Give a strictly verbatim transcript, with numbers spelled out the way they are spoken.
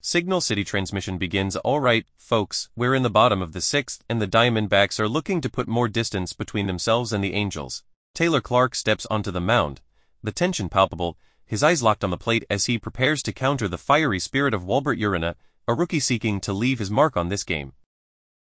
Signal City transmission begins. All right, folks, we're in the bottom of the sixth and the Diamondbacks are looking to put more distance between themselves and the Angels. Taylor Clark steps onto the mound, the tension palpable, his eyes locked on the plate as he prepares to counter the fiery spirit of Walbert Urena, a rookie seeking to leave his mark on this game.